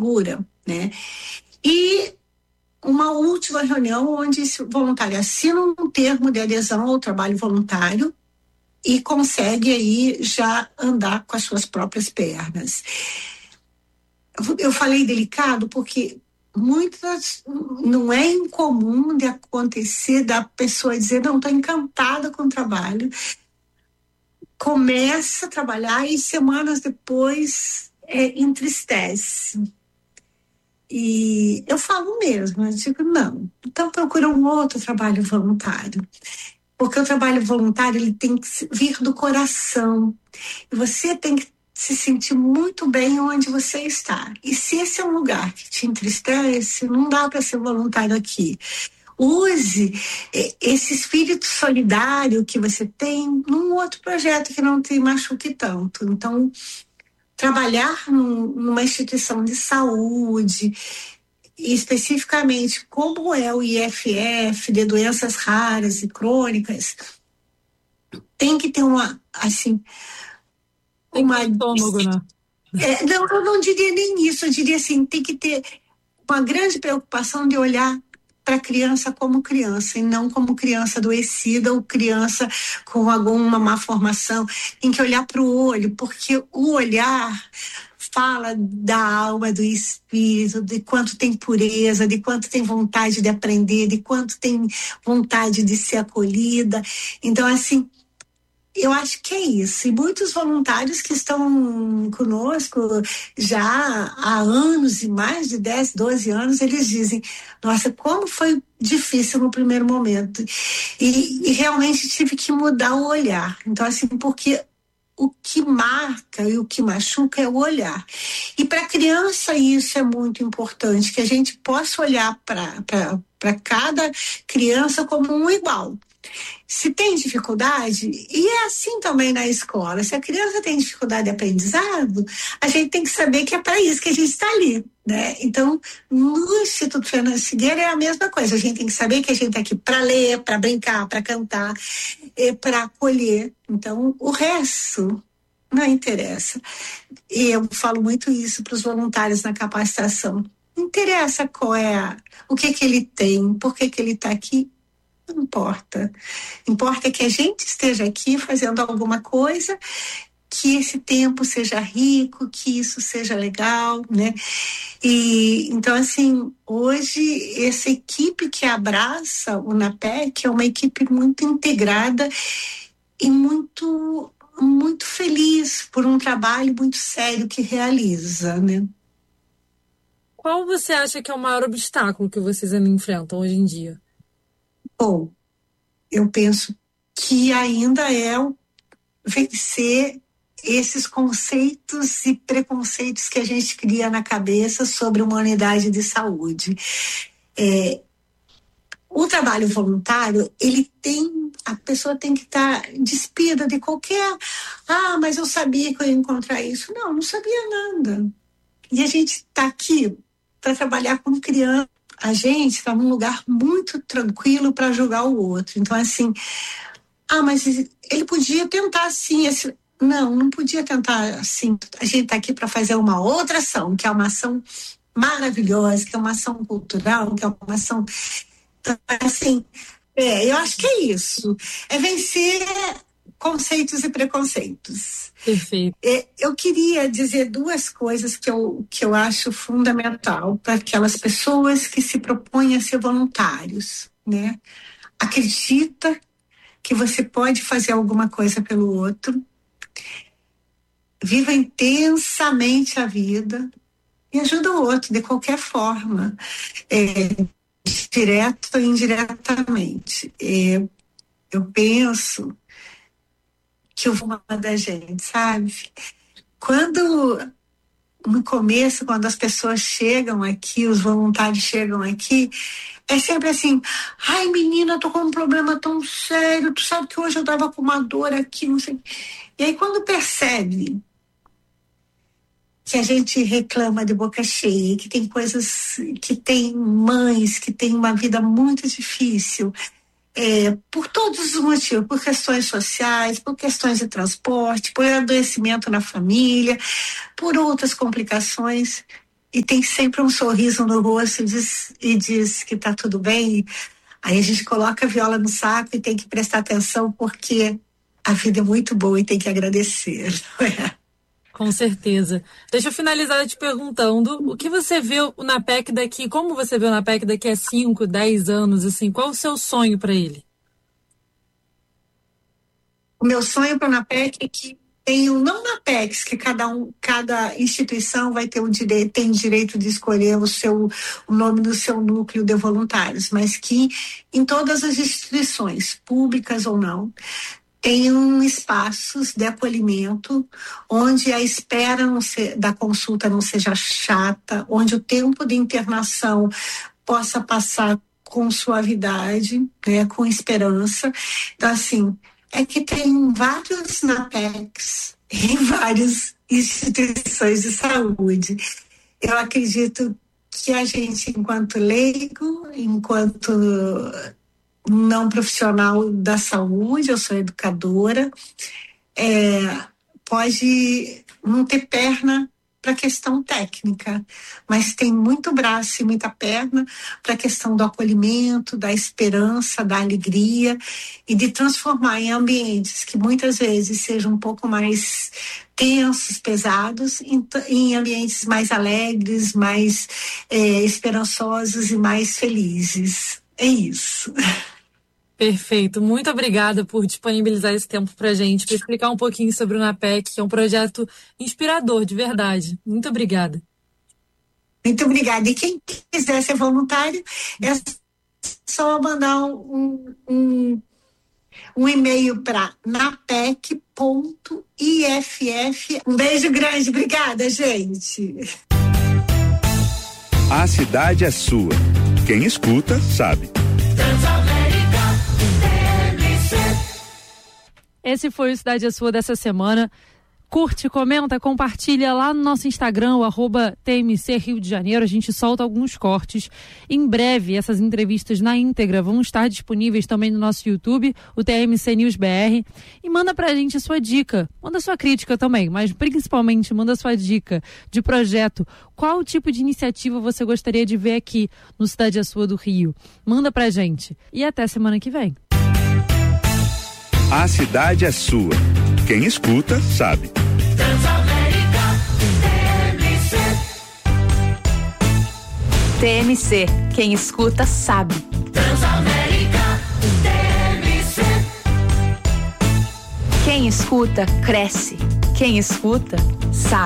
segura, né? E uma última reunião onde esse voluntário assina um termo de adesão ao trabalho voluntário e consegue aí já andar com as suas próprias pernas. Eu falei delicado porque muitas, não é incomum de acontecer da pessoa dizer, não, estou encantada com o trabalho, começa a trabalhar e semanas depois entristece. E eu falo mesmo, eu digo, não, então procura um outro trabalho voluntário. Porque o trabalho voluntário ele tem que vir do coração. E você tem que se sentir muito bem onde você está. E se esse é um lugar que te entristece, não dá para ser voluntário aqui. Use esse espírito solidário que você tem num outro projeto que não te machuque tanto. Então, trabalhar numa instituição de saúde, e especificamente como é o IFF, de doenças raras e crônicas, tem que ter uma, assim, uma... estômago, né? Não, eu não diria nem isso, eu diria assim, tem que ter uma grande preocupação de olhar para a criança como criança e não como criança adoecida ou criança com alguma má formação. Tem que olhar para o olho, porque o olhar fala da alma, do espírito, de quanto tem pureza, de quanto tem vontade de aprender, de quanto tem vontade de ser acolhida. Então, assim, eu acho que é isso. E muitos voluntários que estão conosco já há anos, e mais de 10, 12 anos, eles dizem, nossa, como foi difícil no primeiro momento. E realmente tive que mudar o olhar. Então, assim, porque o que marca e o que machuca é o olhar. E para a criança isso é muito importante, que a gente possa olhar para cada criança como um igual. Se tem dificuldade, e é assim também na escola, se a criança tem dificuldade de aprendizado, a gente tem que saber que é para isso que a gente está ali, né? Então, no Instituto Fernando Figueira é a mesma coisa, a gente tem que saber que a gente está aqui para ler, para brincar, para cantar, para acolher. Então, o resto não interessa. E eu falo muito isso para os voluntários na capacitação. Não interessa qual é, o que ele tem, por que ele está aqui. Não importa. Importa que a gente esteja aqui fazendo alguma coisa, que esse tempo seja rico, que isso seja legal, né? E então, assim, hoje essa equipe que abraça o NAPEC é uma equipe muito integrada e muito feliz por um trabalho muito sério que realiza, né? Qual você acha que é o maior obstáculo que vocês ainda enfrentam hoje em dia? Bom, eu penso que ainda é vencer esses conceitos e preconceitos que a gente cria na cabeça sobre uma unidade de saúde. O trabalho voluntário, a pessoa tem que estar despida de qualquer, mas eu sabia que eu ia encontrar isso. Não sabia nada. E a gente está aqui para trabalhar com criança. A gente está num lugar muito tranquilo para julgar o outro. Então, assim, mas ele podia tentar assim. Não podia tentar assim. A gente está aqui para fazer uma outra ação, que é uma ação maravilhosa, que é uma ação cultural, que é uma ação. Assim, eu acho que é isso. É vencer conceitos e preconceitos. Perfeito. Eu queria dizer duas coisas que eu acho fundamental para aquelas pessoas que se propõem a ser voluntários, né? Acredita que você pode fazer alguma coisa pelo outro, viva intensamente a vida e ajuda o outro de qualquer forma, direto ou indiretamente. Eu penso que uma da gente, sabe? No começo, quando as pessoas chegam aqui, os voluntários chegam aqui, é sempre assim, menina, tô com um problema tão sério, tu sabe que hoje eu tava com uma dor aqui, não sei. E aí quando percebe que a gente reclama de boca cheia, que tem coisas, que tem mães que têm uma vida muito difícil, por todos os motivos, por questões sociais, por questões de transporte, por adoecimento na família, por outras complicações. e tem sempre um sorriso no rosto e diz que tá tudo bem, aí a gente coloca a viola no saco e tem que prestar atenção, porque a vida é muito boa e tem que agradecer, não é? Com certeza. Deixa eu finalizar te perguntando, o que você vê na PEC daqui, como você vê na PEC daqui a 5, 10 anos, assim, qual o seu sonho para ele? O meu sonho para a NAPEC é que tenham, não NAPECs, que cada instituição vai ter tem direito de escolher o nome do seu núcleo de voluntários, mas que em todas as instituições, públicas ou não, tenham espaços de acolhimento, onde a espera da consulta não seja chata, onde o tempo de internação possa passar com suavidade, né, com esperança. Então, assim, é que tem vários NAPECs em várias instituições de saúde. Eu acredito que a gente, enquanto leigo, enquanto não profissional da saúde, eu sou educadora, pode não ter perna para a questão técnica, mas tem muito braço e muita perna para a questão do acolhimento, da esperança, da alegria e de transformar em ambientes que muitas vezes sejam um pouco mais tensos, pesados, em ambientes mais alegres, mais esperançosos e mais felizes. É isso. Perfeito. Muito obrigada por disponibilizar esse tempo para a gente, para explicar um pouquinho sobre o NAPEC, que é um projeto inspirador, de verdade. Muito obrigada. Muito obrigada. E quem quiser ser voluntário, é só mandar um e-mail para napec.iff. Um beijo grande. Obrigada, gente. A cidade é sua. Quem escuta, sabe. Esse foi o Cidade é Sua dessa semana. Curte, comenta, compartilha lá no nosso Instagram, o @TMC Rio de Janeiro. A gente solta alguns cortes. Em breve, essas entrevistas na íntegra vão estar disponíveis também no nosso YouTube, o TMC News BR. E manda pra gente a sua dica. Manda sua crítica também, mas principalmente manda sua dica de projeto. Qual tipo de iniciativa você gostaria de ver aqui no Cidade é Sua do Rio? Manda pra gente. E até semana que vem. A cidade é sua. Quem escuta, sabe. TMC. Quem escuta, sabe. Quem escuta, cresce. Quem escuta, sabe.